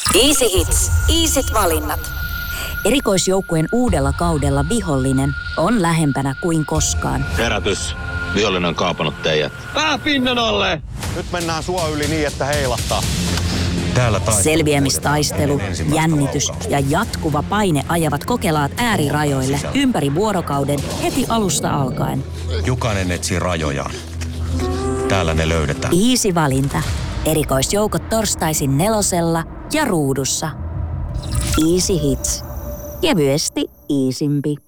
Easy Hits. Easyt valinnat. Erikoisjoukkueen uudella kaudella vihollinen on lähempänä kuin koskaan. Herätys. Vihollinen on kaapannut teidät. Pinnan alle! Nyt mennään sua yli niin, että heilahtaa. Selviämistaistelu, jännitys ja jatkuva paine ajavat kokelaat äärirajoille ympäri vuorokauden heti alusta alkaen. Jokainen etsii rajojaan. Täällä ne löydetään. Easy valinta. Erikoisjoukot torstaisin 4 ja Ruudussa. Easy Hits. Kevyesti easympi.